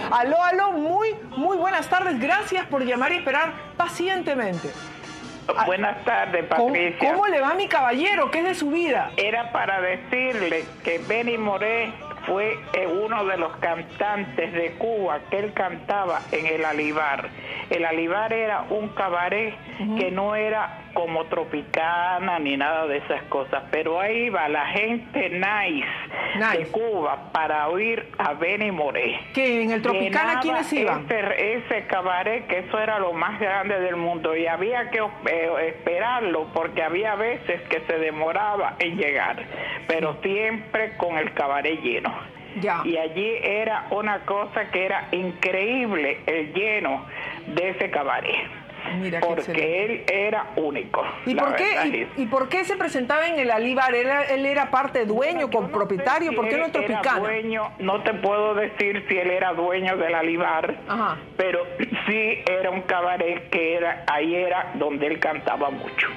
Aló, aló, muy buenas tardes. Gracias por llamar y esperar pacientemente. Buenas tardes, Patricia. ¿Cómo le va, mi caballero? ¿Qué es de su vida? Era para decirle que Benny Moré fue uno de los cantantes de Cuba que él cantaba en el Alibar. El Alibar era un cabaret que no era como Tropicana ni nada de esas cosas, pero ahí iba la gente nice de Cuba para oír a Benny Moré. ¿Que en el Tropicana quiénes iban? Ese cabaret, que eso era lo más grande del mundo, y había que esperarlo porque había veces que se demoraba en llegar, pero siempre con el cabaret lleno. Ya. Y allí era una cosa que era increíble, el lleno de ese cabaret. Mira, porque él era único. ¿Y por qué se presentaba en el Alibar? ¿Él era parte dueño, propietario? ¿Por qué no Tropicana? Dueño, no te puedo decir si él era dueño del Alibar, pero sí era un cabaret que ahí era donde él cantaba mucho.